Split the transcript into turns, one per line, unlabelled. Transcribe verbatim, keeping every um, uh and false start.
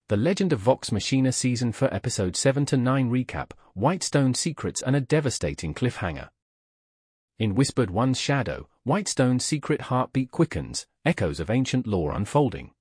The Legend of Vox Machina Season four Episode seven to nine Recap, Whitestone Secrets and a Devastating Cliffhanger. In Whispered One's shadow, Whitestone's secret heartbeat quickens, echoes of ancient lore unfolding.